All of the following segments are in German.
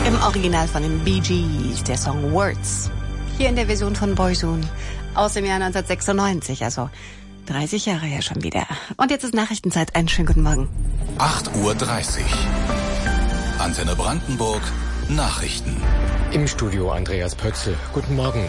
Im Original von den Bee Gees, der Song Words. Hier in der Version von Boyzone aus dem Jahr 1996, also 30 Jahre her schon wieder. Und jetzt ist Nachrichtenzeit. Einen schönen guten Morgen. 8:30 Uhr. Antenne Brandenburg. Nachrichten. Im Studio Andreas Pötzl. Guten Morgen.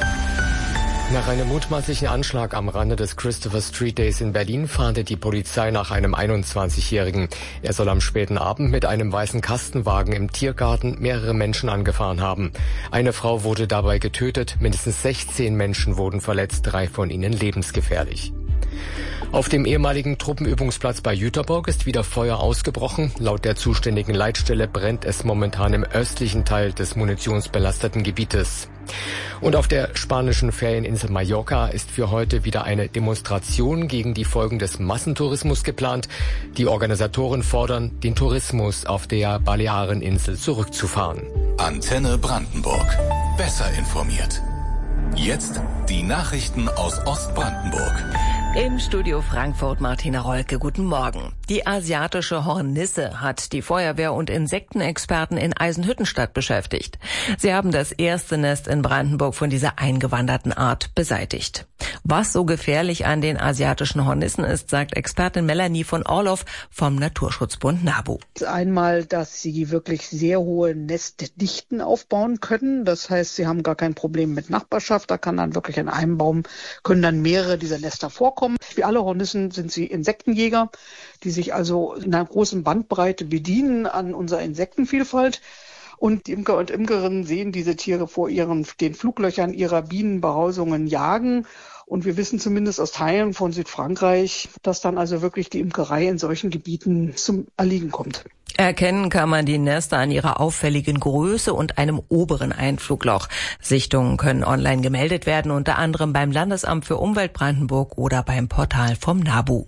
Nach einem mutmaßlichen Anschlag am Rande des Christopher Street Days in Berlin fahndet die Polizei nach einem 21-Jährigen. Er soll am späten Abend mit einem weißen Kastenwagen im Tiergarten mehrere Menschen angefahren haben. Eine Frau wurde dabei getötet, mindestens 16 Menschen wurden verletzt, 3 von ihnen lebensgefährlich. Auf dem ehemaligen Truppenübungsplatz bei Jüterbock ist wieder Feuer ausgebrochen. Laut der zuständigen Leitstelle brennt es momentan im östlichen Teil des munitionsbelasteten Gebietes. Und auf der spanischen Ferieninsel Mallorca ist für heute wieder eine Demonstration gegen die Folgen des Massentourismus geplant. Die Organisatoren fordern, den Tourismus auf der Baleareninsel zurückzufahren. Antenne Brandenburg. Besser informiert. Jetzt die Nachrichten aus Ostbrandenburg. Im Studio Frankfurt Martina Rolke, guten Morgen. Die asiatische Hornisse hat die Feuerwehr und Insektenexperten in Eisenhüttenstadt beschäftigt. Sie haben das erste Nest in Brandenburg von dieser eingewanderten Art beseitigt. Was so gefährlich an den asiatischen Hornissen ist, sagt Expertin Melanie von Orloff vom Naturschutzbund NABU. Einmal, dass sie wirklich sehr hohe Nestdichten aufbauen können. Das heißt, sie haben gar kein Problem mit Nachbarschaft. Da kann dann wirklich in einem Baum können dann mehrere dieser Nester vorkommen. Wie alle Hornissen sind sie Insektenjäger, die sich also in einer großen Bandbreite bedienen an unserer Insektenvielfalt. Und die Imker und Imkerinnen sehen diese Tiere vor den Fluglöchern ihrer Bienenbehausungen jagen. Und wir wissen zumindest aus Teilen von Südfrankreich, dass dann also wirklich die Imkerei in solchen Gebieten zum Erliegen kommt. Erkennen kann man die Nester an ihrer auffälligen Größe und einem oberen Einflugloch. Sichtungen können online gemeldet werden, unter anderem beim Landesamt für Umwelt Brandenburg oder beim Portal vom NABU.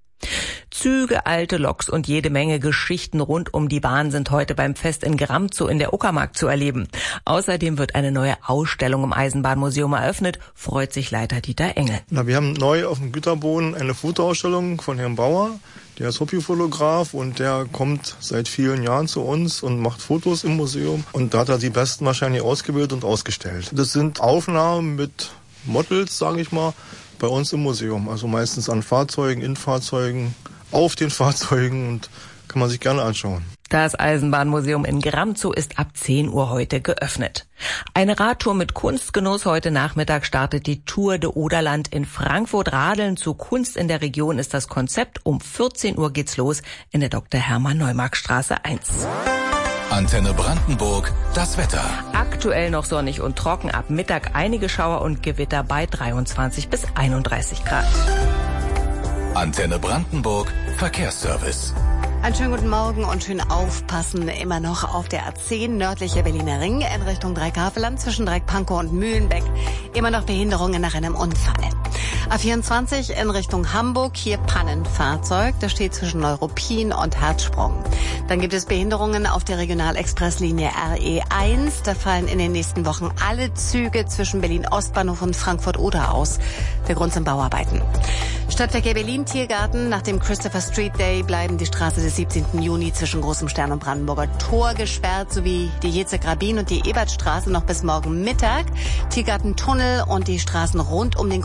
Züge, alte Loks und jede Menge Geschichten rund um die Bahn sind heute beim Fest in Gramzow in der Uckermark zu erleben. Außerdem wird eine neue Ausstellung im Eisenbahnmuseum eröffnet, freut sich Leiter Dieter Engel. Wir haben neu auf dem Güterboden eine Fotoausstellung von Herrn Bauer. Der ist Hobbyfotograf und der kommt seit vielen Jahren zu uns und macht Fotos im Museum. Und da hat er die Besten wahrscheinlich ausgewählt und ausgestellt. Das sind Aufnahmen mit Models, sage ich mal, bei uns im Museum. Also meistens an Fahrzeugen, in Fahrzeugen, auf den Fahrzeugen und kann man sich gerne anschauen. Das Eisenbahnmuseum in Gramzow ist ab 10 Uhr heute geöffnet. Eine Radtour mit Kunstgenuss. Heute Nachmittag startet die Tour de Oderland in Frankfurt. Radeln zu Kunst in der Region ist das Konzept. Um 14 Uhr geht's los in der Dr. Hermann-Neumarkt-Straße 1. Antenne Brandenburg, das Wetter. Aktuell noch sonnig und trocken, ab Mittag einige Schauer und Gewitter bei 23 bis 31 Grad. Antenne Brandenburg, Verkehrsservice. Einen schönen guten Morgen und schön aufpassen. Immer noch auf der A10 nördlicher Berliner Ring in Richtung Dreieckhaveland zwischen Dreieck-Pankow und Mühlenbeck. Immer noch Behinderungen nach einem Unfall. A24 in Richtung Hamburg, hier Pannenfahrzeug. Das steht zwischen Neuruppin und Herzsprung. Dann gibt es Behinderungen auf der Regionalexpresslinie RE1. Da fallen in den nächsten Wochen alle Züge zwischen Berlin-Ostbahnhof und Frankfurt-Oder aus. Der Grund sind Bauarbeiten. Stadtverkehr Berlin Tiergarten. Nach dem Christopher Street Day bleiben die Straße des 17. Juni zwischen Großem Stern und Brandenburger Tor gesperrt, sowie die Jezek-Rabin und die Ebertstraße noch bis morgen Mittag. Tiergartentunnel und die Straßen rund um den